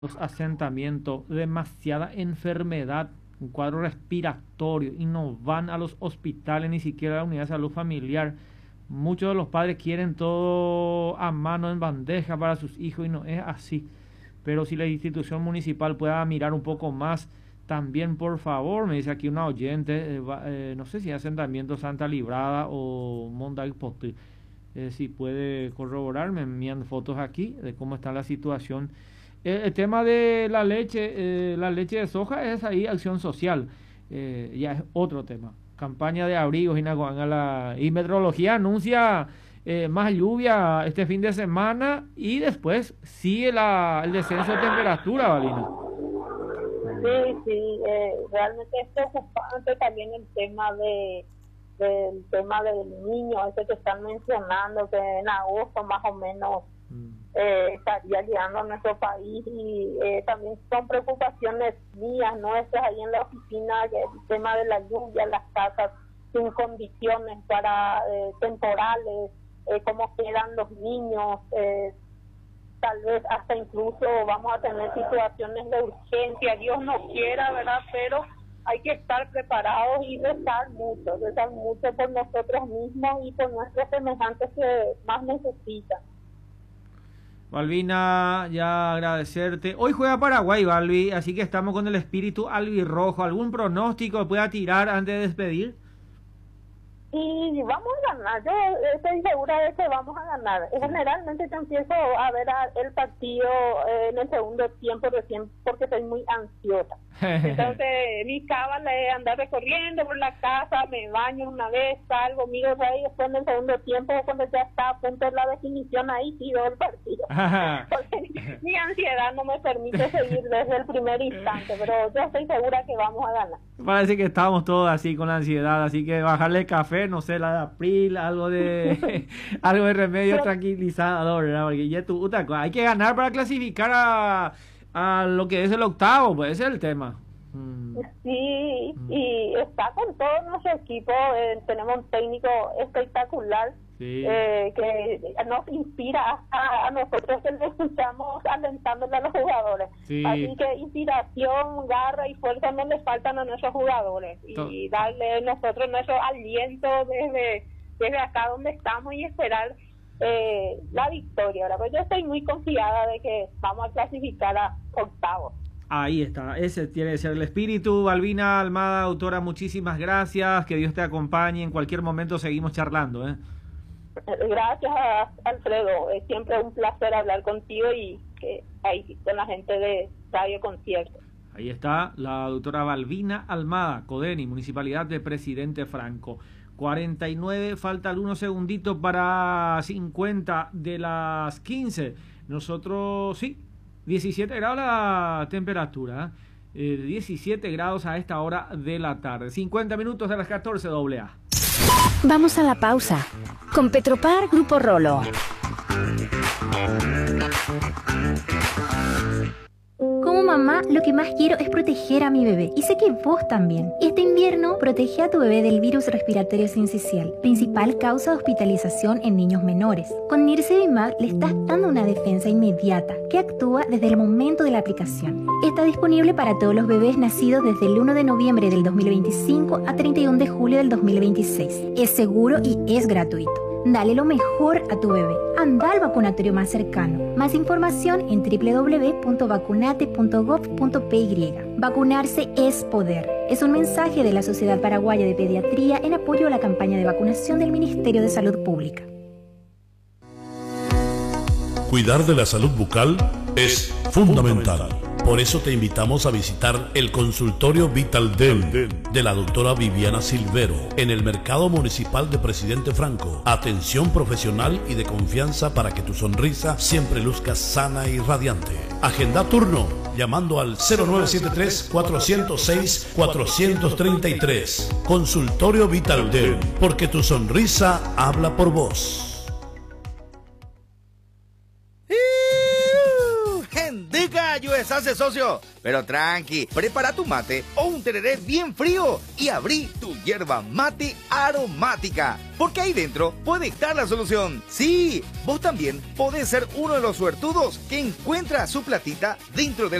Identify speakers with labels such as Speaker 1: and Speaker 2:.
Speaker 1: los asentamientos, demasiada enfermedad, un cuadro respiratorio, y no van a los hospitales, ni siquiera a la unidad de salud familiar. Muchos de los padres quieren todo a mano en bandeja para sus hijos y no es así. Pero si la institución municipal pueda mirar un poco más, también por favor, me dice aquí una oyente, no sé si asentamiento Santa Librada o Monday Post, si puede corroborar, me envían fotos aquí de cómo está la situación. El tema de la leche de soja es ahí acción social, ya es otro tema. Campaña de abrigos y meteorología anuncia más lluvia este fin de semana y después sigue el descenso de temperatura, Valina.
Speaker 2: Sí, realmente es preocupante también el tema del tema del niño, ese que están mencionando, que en agosto más o menos estaría llegando a nuestro país, y también son preocupaciones mías, nuestras, ahí en la oficina, que el tema de la lluvia, las casas sin condiciones para temporales, cómo quedan los niños, tal vez hasta incluso vamos a tener situaciones de urgencia, Dios no quiera, ¿verdad? Pero hay que estar preparados y rezar mucho por nosotros mismos y por nuestros semejantes que más necesitan.
Speaker 1: Balbina, ya agradecerte. Hoy juega Paraguay, Balbi, así que estamos con el espíritu albirrojo. ¿Algún pronóstico que pueda tirar antes de despedir?
Speaker 2: Y vamos a ganar, yo estoy segura de que vamos a ganar. Generalmente yo empiezo a ver el partido en el segundo tiempo recién porque soy muy ansiosa. Entonces mi cábala es andar recorriendo por la casa, me baño una vez, salgo, miro ahí, después en el segundo tiempo cuando ya está a punto de la definición, ahí sí veo el partido. Porque mi ansiedad no me permite seguir desde el primer instante, pero yo estoy segura que vamos a ganar.
Speaker 1: Parece que estamos todos así con la ansiedad, así que bajarle el café, no sé, la de April, algo de remedio tranquilizador, ¿verdad? Porque ya hay que ganar para clasificar a lo que es el octavo, pues ese es el tema.
Speaker 2: Sí, y está con todo nuestro equipo, tenemos un técnico espectacular, sí, que nos inspira a nosotros que le escuchamos alentándole a los jugadores. Sí. Así que inspiración, garra y fuerza no les faltan a nuestros jugadores, y darle nosotros nuestro aliento desde acá donde estamos y esperar la victoria. Ahora, pues yo estoy muy confiada de que vamos a clasificar a octavos.
Speaker 1: Ahí está, ese tiene que ser el espíritu. Balbina Almada, autora, muchísimas gracias, que Dios te acompañe, en cualquier momento seguimos charlando.
Speaker 2: Gracias, Alfredo, es siempre un placer hablar contigo y que ahí con la gente de Radio Concierto.
Speaker 1: Ahí está la doctora Balbina Almada, Codeni, Municipalidad de Presidente Franco. 49, falta algunos segunditos para 50 de las 15. Nosotros, sí, 17 grados la temperatura, 17 grados a esta hora de la tarde. 50 minutos de las 14, AA.
Speaker 3: Vamos a la pausa. Con Petropar Grupo Rolo. Como mamá, lo que más quiero es proteger a mi bebé, y sé que vos también. Este invierno, protege a tu bebé del virus respiratorio sincicial, principal causa de hospitalización en niños menores. Con Nirsevimab le estás dando una defensa inmediata, que actúa desde el momento de la aplicación. Está disponible para todos los bebés nacidos desde el 1 de noviembre del 2025 a 31 de julio del 2026. Es seguro y es gratuito. Dale lo mejor a tu bebé. Anda al vacunatorio más cercano. Más información en www.vacunate.gov.py. Vacunarse es poder. Es un mensaje de la Sociedad Paraguaya de Pediatría en apoyo a la campaña de vacunación del Ministerio de Salud Pública.
Speaker 4: Cuidar de la salud bucal es fundamental. Por eso te invitamos a visitar el consultorio Vital Dent de la doctora Viviana Silvero en el Mercado Municipal de Presidente Franco. Atención profesional y de confianza para que tu sonrisa siempre luzca sana y radiante. Agenda turno llamando al 0973-406-433. Consultorio Vital Dent, porque tu sonrisa habla por vos.
Speaker 5: deshace, socio. Pero tranqui, prepara tu mate o un tereré bien frío y abrí tu yerba mate aromática. Porque ahí dentro puede estar la solución. Sí, vos también podés ser uno de los suertudos que encuentra su platita dentro del